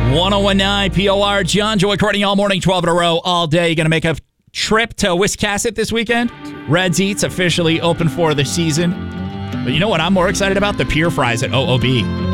1019 POR. John Joy Courtney all morning, 12 in a row, all day. You're going to make a trip to Wiscasset this weekend? Red's Eats officially open for the season. But you know what I'm more excited about? The pier fries at OOB.